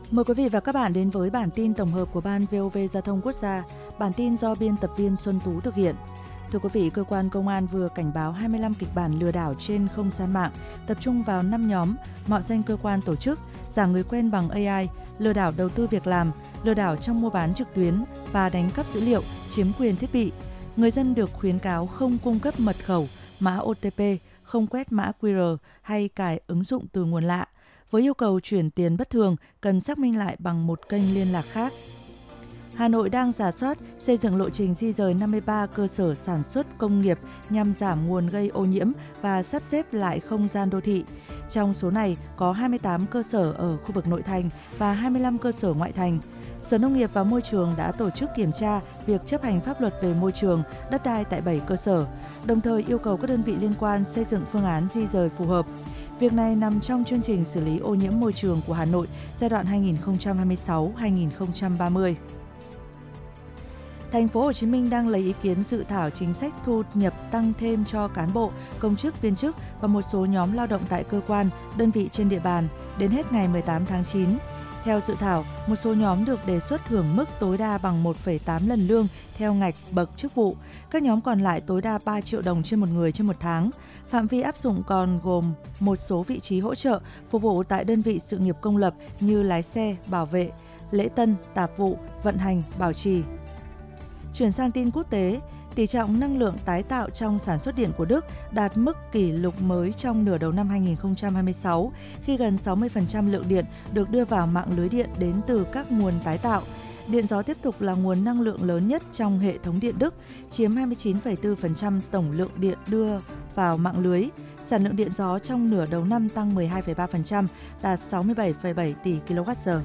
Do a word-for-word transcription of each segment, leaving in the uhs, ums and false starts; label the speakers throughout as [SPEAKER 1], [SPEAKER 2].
[SPEAKER 1] Mời quý vị và các bạn đến với bản tin tổng hợp của Ban vê o vê Giao thông Quốc gia. Bản tin do biên tập viên Xuân Tú thực hiện. Thưa quý vị, cơ quan công an vừa cảnh báo hai mươi lăm kịch bản lừa đảo trên không gian mạng, tập trung vào năm nhóm: mạo danh cơ quan tổ chức, giả người quen bằng a i, lừa đảo đầu tư việc làm, lừa đảo trong mua bán trực tuyến và đánh cắp dữ liệu, chiếm quyền thiết bị. Người dân được khuyến cáo không cung cấp mật khẩu, mã ô tê pê, không quét mã quy rờ hay cài ứng dụng từ nguồn lạ. Với yêu cầu chuyển tiền bất thường, cần xác minh lại bằng một kênh liên lạc khác. Hà Nội đang rà soát, xây dựng lộ trình di rời năm mươi ba cơ sở sản xuất công nghiệp nhằm giảm nguồn gây ô nhiễm và sắp xếp lại không gian đô thị. Trong số này có hai mươi tám cơ sở ở khu vực nội thành và hai mươi lăm cơ sở ngoại thành. Sở Nông nghiệp và Môi trường đã tổ chức kiểm tra việc chấp hành pháp luật về môi trường, đất đai tại bảy cơ sở, đồng thời yêu cầu các đơn vị liên quan xây dựng phương án di rời phù hợp. Việc này nằm trong chương trình xử lý ô nhiễm môi trường của Hà Nội giai đoạn hai nghìn không trăm hai mươi sáu đến hai nghìn không trăm ba mươi. Thành phố Hồ Chí Minh đang lấy ý kiến dự thảo chính sách thu nhập tăng thêm cho cán bộ, công chức, viên chức và một số nhóm lao động tại cơ quan, đơn vị trên địa bàn đến hết ngày mười tám tháng chín. Theo dự thảo, một số nhóm được đề xuất hưởng mức tối đa bằng một phẩy tám lần lương theo ngạch bậc chức vụ. Các nhóm còn lại tối đa ba triệu đồng trên một người trên một tháng. Phạm vi áp dụng còn gồm một số vị trí hỗ trợ phục vụ tại đơn vị sự nghiệp công lập như lái xe, bảo vệ, lễ tân, tạp vụ, vận hành, bảo trì. Chuyển sang tin quốc tế, tỷ trọng năng lượng tái tạo trong sản xuất điện của Đức đạt mức kỷ lục mới trong nửa đầu năm hai nghìn không trăm hai mươi sáu, khi gần sáu mươi phần trăm lượng điện được đưa vào mạng lưới điện đến từ các nguồn tái tạo. Điện gió tiếp tục là nguồn năng lượng lớn nhất trong hệ thống điện Đức, chiếm hai mươi chín phẩy bốn phần trăm tổng lượng điện đưa vào mạng lưới. Sản lượng điện gió trong nửa đầu năm tăng mười hai phẩy ba phần trăm, đạt sáu mươi bảy phẩy bảy tỷ ki lô oát giờ.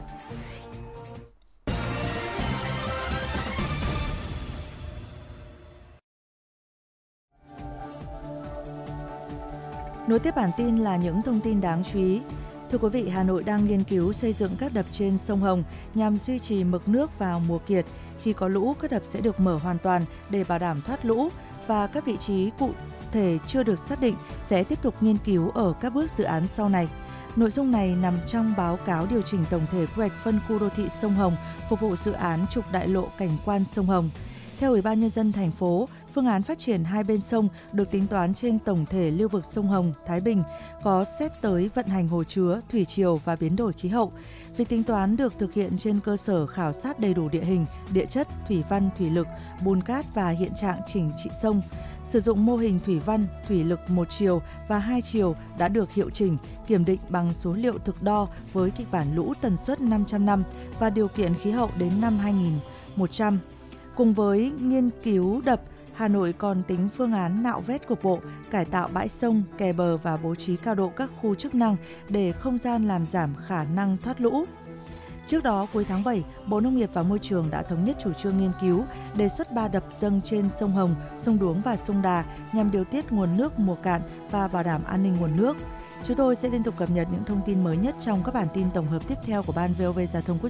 [SPEAKER 1] Nối tiếp bản tin là những thông tin đáng chú ý. Thưa quý vị, Hà Nội đang nghiên cứu xây dựng các đập trên sông Hồng nhằm duy trì mực nước vào mùa kiệt. Khi có lũ, các đập sẽ được mở hoàn toàn để bảo đảm thoát lũ và các vị trí cụ thể chưa được xác định sẽ tiếp tục nghiên cứu ở các bước dự án sau này. Nội dung này nằm trong báo cáo điều chỉnh tổng thể quy hoạch phân khu đô thị sông Hồng phục vụ dự án trục đại lộ cảnh quan sông Hồng. Theo Ủy ban Nhân dân thành phố, phương án phát triển hai bên sông được tính toán trên tổng thể lưu vực sông Hồng, Thái Bình, có xét tới vận hành hồ chứa, thủy triều và biến đổi khí hậu. Việc tính toán được thực hiện trên cơ sở khảo sát đầy đủ địa hình, địa chất, thủy văn, thủy lực, bùn cát và hiện trạng chỉnh trị sông. Sử dụng mô hình thủy văn, thủy lực một chiều và hai chiều đã được hiệu chỉnh, kiểm định bằng số liệu thực đo với kịch bản lũ tần suất năm trăm năm và điều kiện khí hậu đến năm hai nghìn một trăm. Cùng với nghiên cứu đập, Hà Nội còn tính phương án nạo vét cục bộ, cải tạo bãi sông, kè bờ và bố trí cao độ các khu chức năng để không gian làm giảm khả năng thoát lũ. Trước đó, cuối tháng bảy, Bộ Nông nghiệp và Môi trường đã thống nhất chủ trương nghiên cứu, đề xuất ba đập dâng trên sông Hồng, sông Đuống và sông Đà nhằm điều tiết nguồn nước mùa cạn và bảo đảm an ninh nguồn nước. Chúng tôi sẽ liên tục cập nhật những thông tin mới nhất trong các bản tin tổng hợp tiếp theo của Ban vê o vê Giao thông Quốc